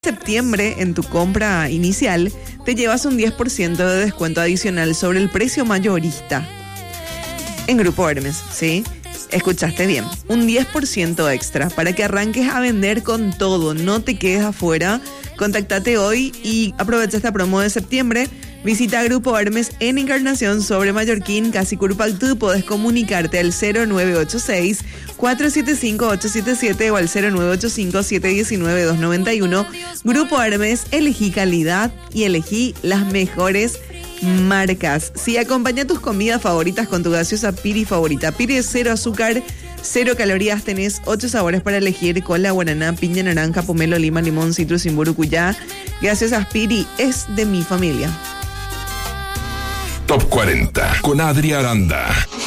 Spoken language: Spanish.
septiembre, en tu compra inicial, te llevas un 10% de descuento adicional sobre el precio mayorista en Grupo Hermes, ¿sí? Escuchaste bien, un 10% extra para que arranques a vender con todo, no te quedes afuera. Contáctate hoy y aprovecha esta promo de septiembre. Visita Grupo Hermes en Encarnación sobre Mallorquín, casi Curpactú. Podés comunicarte al 0986-475-877 o al 0985-719-291. Grupo Hermes, elegí calidad y elegí las mejores marcas. Si acompaña tus comidas favoritas con tu gaseosa Piri favorita. Piri es 0 azúcar, 0 calorías, tenés 8 sabores para elegir: cola, guaraná, piña, naranja, pomelo, lima, limón, citrus, imburucuyá. Gaseosas Piri es de mi familia. Top 40 con Adri Aranda.